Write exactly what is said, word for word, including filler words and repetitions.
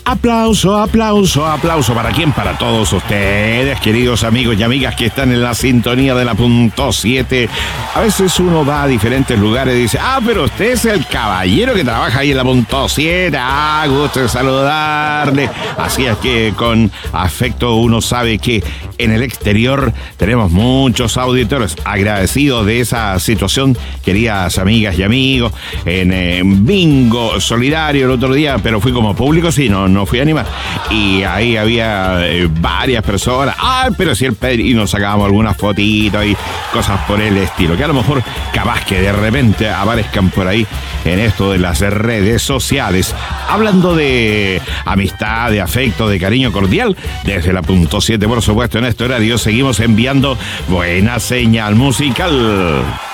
Aplauso, aplauso, aplauso. ¿Para quién? Para todos ustedes, queridos amigos y amigas que están en la sintonía de la punto siete. A veces uno va a diferentes lugares y dice, ah, pero usted es el caballero que trabaja ahí en la punto siete. Ah, gusto de saludarle. Así es que con afecto uno sabe que en el exterior tenemos muchos auditores. Agradecidos de esa situación, queridas amigas y amigos. En eh, Bingo Solidario el otro día, pero fui como público, sí, no, no fui a animar. Y ahí había eh, varias personas. Ah, pero sí, el Pedro, y nos sacábamos algunas fotitos y cosas por el estilo, que a lo mejor capaz que de repente aparezcan por ahí en esto de las redes sociales. Hablando de amistad, de afecto, de cariño cordial, desde la punto siete, por supuesto, en este horario seguimos enviando buena señal musical.